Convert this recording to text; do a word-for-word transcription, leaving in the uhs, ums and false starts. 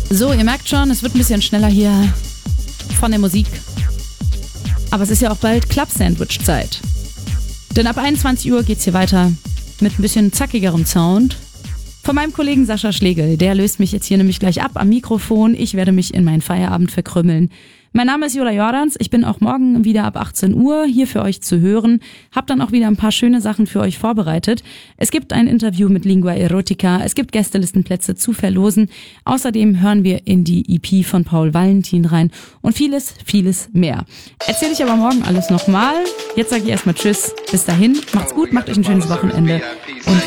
So, ihr merkt schon, es wird ein bisschen schneller hier von der Musik. Aber es ist ja auch bald Club-Sandwich-Zeit. Denn ab einundzwanzig Uhr geht's hier weiter mit ein bisschen zackigerem Sound. Von meinem Kollegen Sascha Schlegel, der löst mich jetzt hier nämlich gleich ab am Mikrofon. Ich werde mich in meinen Feierabend verkrümmeln. Mein Name ist Jula Jordans, ich bin auch morgen wieder ab achtzehn Uhr hier für euch zu hören. Hab dann auch wieder ein paar schöne Sachen für euch vorbereitet. Es gibt ein Interview mit Lingua Erotica, es gibt Gästelistenplätze zu verlosen. Außerdem hören wir in die E P von Paul Valentin rein und vieles, vieles mehr. Erzähle ich aber morgen alles nochmal. Jetzt sage ich erstmal Tschüss, bis dahin, macht's gut, macht euch ein schönes Wochenende und